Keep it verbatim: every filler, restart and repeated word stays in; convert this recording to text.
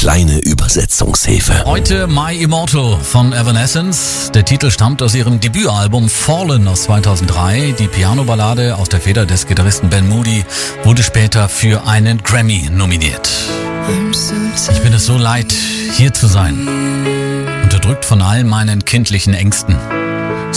kleine Übersetzungshilfe. Heute My Immortal von Evanescence. Der Titel stammt aus ihrem Debütalbum Fallen aus zweitausenddrei. Die Piano-Ballade aus der Feder des Gitarristen Ben Moody wurde später für einen Grammy nominiert. Ich bin es so leid, hier zu sein, unterdrückt von all meinen kindlichen Ängsten.